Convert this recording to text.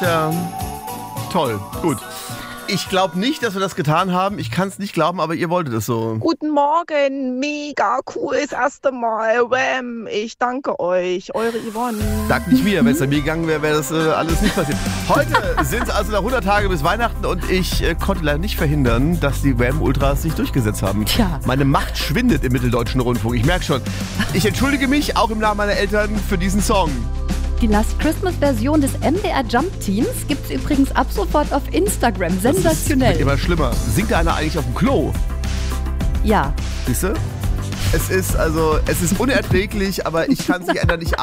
Ja, toll, gut. Ich glaube nicht, dass wir das getan haben. Ich kann es nicht glauben, aber ihr wolltet es so. Guten Morgen, mega cool, das erste Mal. Wham, ich danke euch, eure Yvonne. Dank nicht mir, wenn es an mir gegangen wäre, wäre das alles nicht passiert. Heute sind es also noch 100 Tage bis Weihnachten und ich konnte leider nicht verhindern, dass die Wham Ultras sich durchgesetzt haben. Tja. Meine Macht schwindet im Mitteldeutschen Rundfunk, ich merke schon. Ich entschuldige mich, auch im Namen meiner Eltern, für diesen Song. Die Last Christmas-Version des MDR Jump Teams gibt es übrigens ab sofort auf Instagram. Das Sensationell. wird immer schlimmer. Singt da einer eigentlich auf dem Klo? Ja. Siehst du? Es ist unerträglich, aber ich kann es nicht ändern. Ich